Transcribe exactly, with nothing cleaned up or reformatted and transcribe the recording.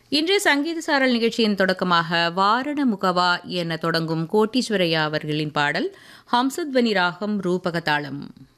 இன்றைய சங்கீத சாரல் நிகழ்ச்சியின் தொடக்கமாக வாரண முகவா என தொடங்கும் கோட்டீஸ்வரையா அவர்களின் பாடல் ஹம்சத்வனி ராகம் ரூபகதாளம்.